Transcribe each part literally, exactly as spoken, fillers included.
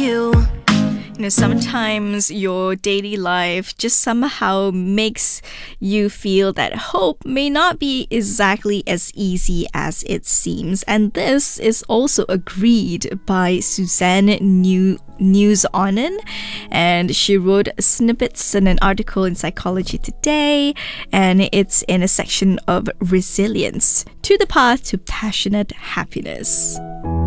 you. You know, sometimes your daily life just somehow makes you feel that hope may not be exactly as easy as it seems. And this is also agreed by Suzanne New Newsonen, and she wrote snippets in an article in Psychology Today, and it's in a section of resilience to the path to passionate happiness.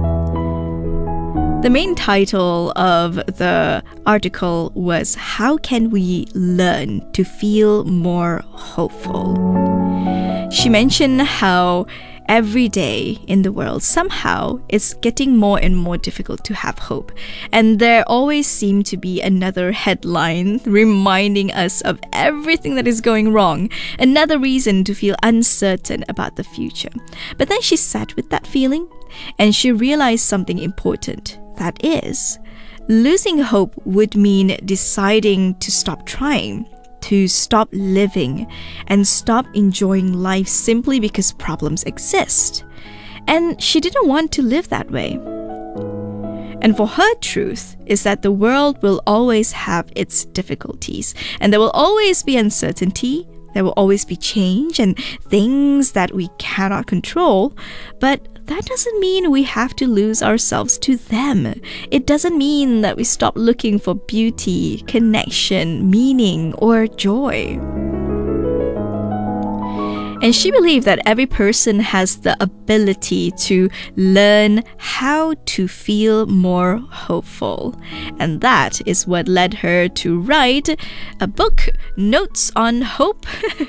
The main title of the article was How Can We Learn to Feel More Hopeful? She mentioned how every day in the world somehow it's getting more and more difficult to have hope, and there always seems to be another headline reminding us of everything that is going wrong, another reason to feel uncertain about the future. But then she sat with that feeling and she realized something important. That is, losing hope would mean deciding to stop trying, to stop living, and stop enjoying life simply because problems exist. And she didn't want to live that way. And for her, truth is that the world will always have its difficulties, and there will always be uncertainty. There will always be change and things that we cannot control, but that doesn't mean we have to lose ourselves to them. It doesn't mean that we stop looking for beauty, connection, meaning, or joy. And she believed that every person has the ability to learn how to feel more hopeful. And that is what led her to write a book, Notes on Hope.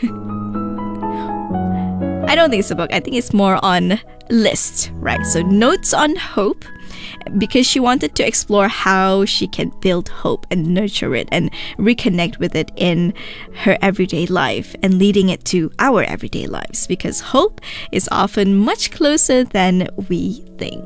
I don't think it's a book. I think it's more on list, right? So Notes on Hope, because she wanted to explore how she can build hope and nurture it and reconnect with it in her everyday life and leading it to our everyday lives, because hope is often much closer than we think.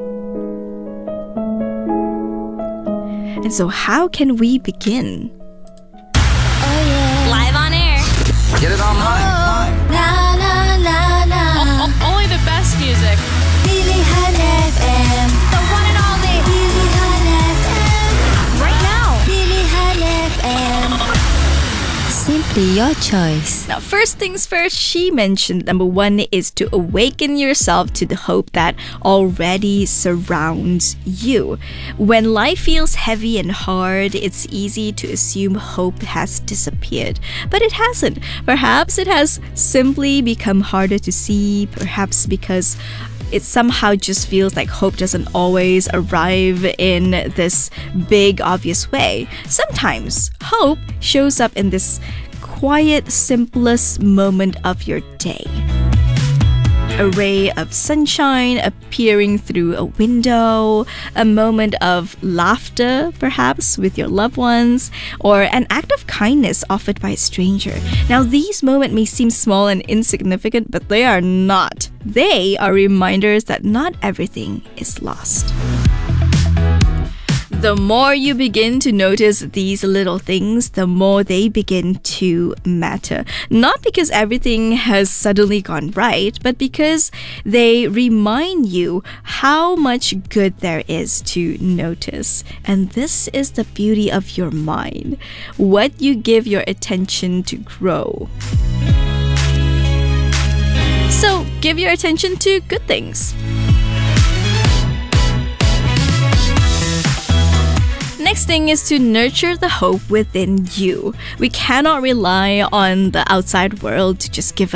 And so how can we begin? Oh yeah. Live on air. Get it online. Oh, la la la la. O- only the best music. Pilihan F M. The one and only. Pilihan F M. Right now. Pilihan F M. Simply your choice. Now, first things first, she mentioned number one is to awaken yourself to the hope that already surrounds you. When life feels heavy and hard, it's easy to assume hope has disappeared. But it hasn't. Perhaps it has simply become harder to see, perhaps because it somehow just feels like hope doesn't always arrive in this big, obvious way. Sometimes hope shows up in this quiet, simplest moment of your day. A ray of sunshine appearing through a window, a moment of laughter, perhaps, with your loved ones, or an act of kindness offered by a stranger. Now, these moments may seem small and insignificant, but they are not. They are reminders that not everything is lost. The more you begin to notice these little things, the more they begin to matter. Not because everything has suddenly gone right, but because they remind you how much good there is to notice. And this is the beauty of your mind. What you give your attention to grow. So, give your attention to good things. Next thing is to nurture the hope within you. We cannot rely on the outside world to just give